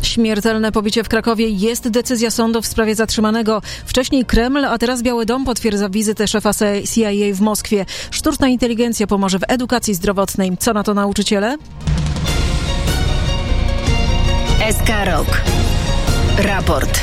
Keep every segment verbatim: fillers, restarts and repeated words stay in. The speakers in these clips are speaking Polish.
Śmiertelne pobicie w Krakowie jest decyzja sądu w sprawie zatrzymanego. Wcześniej Kreml, a teraz Biały Dom potwierdza wizytę szefa C I A w Moskwie. Sztuczna inteligencja pomoże w edukacji zdrowotnej. Co na to nauczyciele? S K Rok. Raport.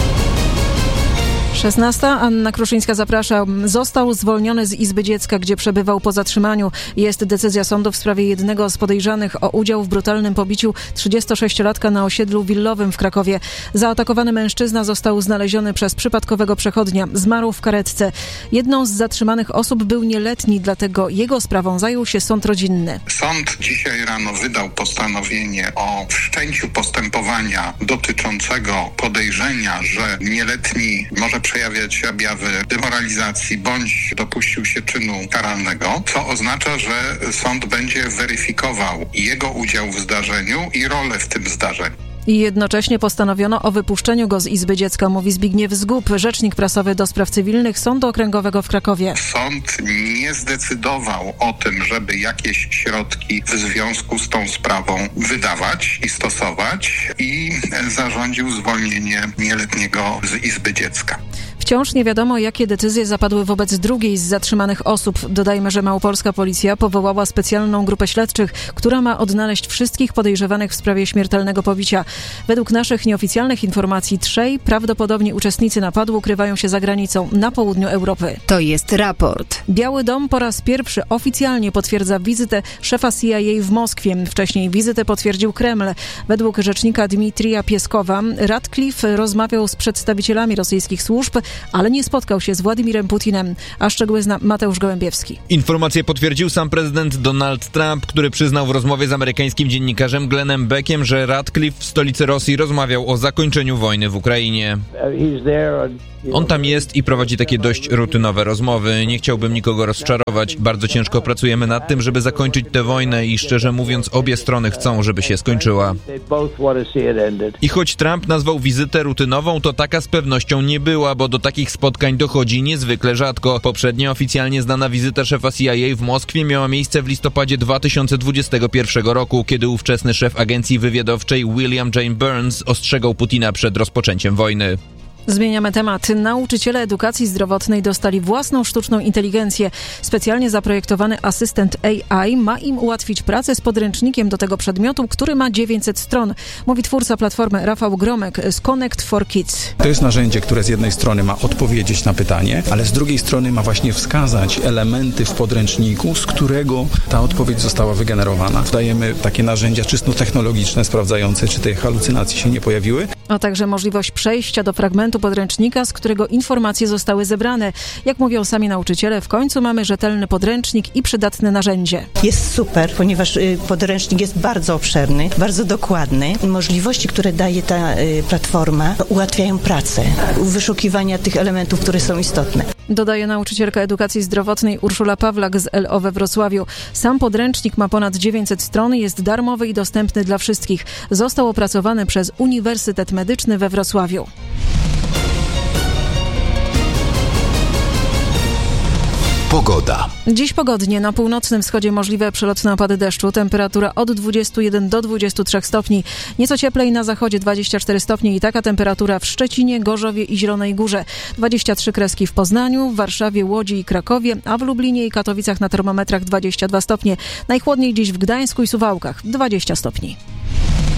szesnasta. Anna Kruszyńska, zapraszam. Został zwolniony z Izby Dziecka, gdzie przebywał po zatrzymaniu. Jest decyzja sądu w sprawie jednego z podejrzanych o udział w brutalnym pobiciu trzydziestosześciolatka na osiedlu willowym w Krakowie. Zaatakowany mężczyzna został znaleziony przez przypadkowego przechodnia. Zmarł w karetce. Jedną z zatrzymanych osób był nieletni, dlatego jego sprawą zajął się sąd rodzinny. Sąd dzisiaj rano wydał postanowienie o wszczęciu postępowania dotyczącego podejrzenia, że nieletni może przejawiać objawy demoralizacji bądź dopuścił się czynu karalnego, co oznacza, że sąd będzie weryfikował jego udział w zdarzeniu i rolę w tym zdarzeniu. I jednocześnie postanowiono o wypuszczeniu go z Izby Dziecka, mówi Zbigniew Zgub, rzecznik prasowy do spraw cywilnych Sądu Okręgowego w Krakowie. Sąd nie zdecydował o tym, żeby jakieś środki w związku z tą sprawą wydawać i stosować i zarządził zwolnienie nieletniego z Izby Dziecka. Wciąż nie wiadomo, jakie decyzje zapadły wobec drugiej z zatrzymanych osób. Dodajmy, że małopolska policja powołała specjalną grupę śledczych, która ma odnaleźć wszystkich podejrzewanych w sprawie śmiertelnego pobicia. Według naszych nieoficjalnych informacji trzej prawdopodobnie uczestnicy napadu ukrywają się za granicą na południu Europy. To jest raport. Biały Dom po raz pierwszy oficjalnie potwierdza wizytę szefa C I A w Moskwie. Wcześniej wizytę potwierdził Kreml. Według rzecznika Dmitrija Pieskowa Radcliffe rozmawiał z przedstawicielami rosyjskich służb, ale nie spotkał się z Władimirem Putinem. A szczegóły zna Mateusz Gołębiewski. Informację potwierdził sam prezydent Donald Trump, który przyznał w rozmowie z amerykańskim dziennikarzem Glennem Beckiem, że Radcliffe w stolicy Rosji rozmawiał o zakończeniu wojny w Ukrainie. On tam jest i prowadzi takie dość rutynowe rozmowy. Nie chciałbym nikogo rozczarować. Bardzo ciężko pracujemy nad tym, żeby zakończyć tę wojnę i szczerze mówiąc obie strony chcą, żeby się skończyła. I choć Trump nazwał wizytę rutynową, to taka z pewnością nie była, bo do takich spotkań dochodzi niezwykle rzadko. Poprzednia oficjalnie znana wizyta szefa C I A w Moskwie miała miejsce w listopadzie dwa tysiące dwudziestego pierwszego roku, kiedy ówczesny szef agencji wywiadowczej William J. Burns ostrzegał Putina przed rozpoczęciem wojny. Zmieniamy temat. Nauczyciele edukacji zdrowotnej dostali własną sztuczną inteligencję. Specjalnie zaprojektowany asystent A I ma im ułatwić pracę z podręcznikiem do tego przedmiotu, który ma dziewięćset stron. Mówi twórca platformy Rafał Gromek z Connect for Kids. To jest narzędzie, które z jednej strony ma odpowiedzieć na pytanie, ale z drugiej strony ma właśnie wskazać elementy w podręczniku, z którego ta odpowiedź została wygenerowana. Dajemy takie narzędzia czysto technologiczne, sprawdzające, czy te halucynacje się nie pojawiły. A także możliwość przejścia do fragmentu podręcznika, z którego informacje zostały zebrane. Jak mówią sami nauczyciele, w końcu mamy rzetelny podręcznik i przydatne narzędzie. Jest super, ponieważ podręcznik jest bardzo obszerny, bardzo dokładny. Możliwości, które daje ta platforma, ułatwiają pracę, wyszukiwania tych elementów, które są istotne. Dodaje nauczycielka edukacji zdrowotnej Urszula Pawlak z L O we Wrocławiu. Sam podręcznik ma ponad dziewięćset stron, jest darmowy i dostępny dla wszystkich. Został opracowany przez Uniwersytet Medyczny we Wrocławiu. Pogoda. Dziś pogodnie. Na północnym wschodzie możliwe przelotne opady deszczu. Temperatura od dwudziestu jeden do dwudziestu trzech stopni. Nieco cieplej na zachodzie dwadzieścia cztery stopnie i taka temperatura w Szczecinie, Gorzowie i Zielonej Górze. dwadzieścia trzy kreski w Poznaniu, w Warszawie, Łodzi i Krakowie, a w Lublinie i Katowicach na termometrach dwadzieścia dwa stopnie. Najchłodniej dziś w Gdańsku i Suwałkach dwadzieścia stopni.